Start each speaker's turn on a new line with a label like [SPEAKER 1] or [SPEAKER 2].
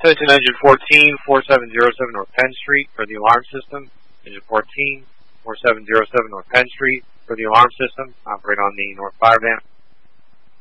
[SPEAKER 1] Attention engine 14, 4707 North Penn Street for the alarm system. Engine 14, 4707 North Penn Street for the alarm system. Operate on the North Fire Van.